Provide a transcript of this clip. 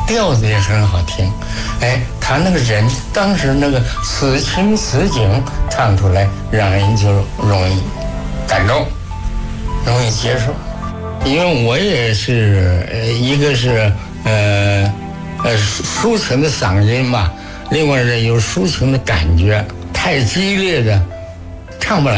调子也很好听。哎，他那个人当时那个此情此景唱出来，让人就容易感动，容易接受。因为我也是一个是抒情的嗓音吧，另外是有抒情的感觉，太激烈的唱不来。